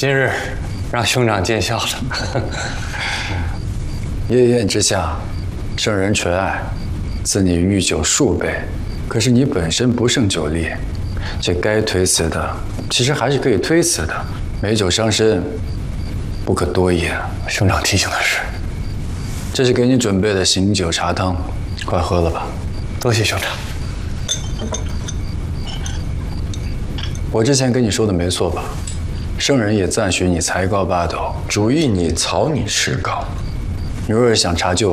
今日让兄长见笑了。 夜宴之下，圣人垂爱，赐你御酒数杯。可是你本身不胜酒力，这该推辞的其实还是可以推辞的。美酒伤身，不可多言。 兄长提醒的是， 这是给你准备的醒酒茶汤，快喝了吧。 多谢兄长。 我之前跟你说的没错吧？圣人也赞许你才高八斗， 主意你曹你是高。 你若是想查究